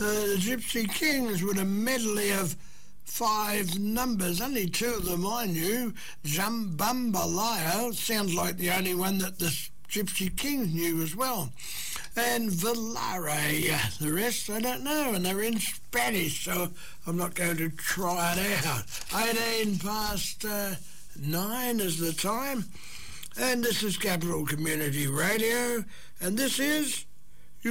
The Gypsy Kings with a medley of 5 numbers. Only 2 of them I knew. Jambalaya sounds like the only one that the Gypsy Kings knew as well. And Volare, the rest I don't know, and they're in Spanish, so I'm not going to try it out. 18 past 9 is the time, and this is Capital Community Radio, and this is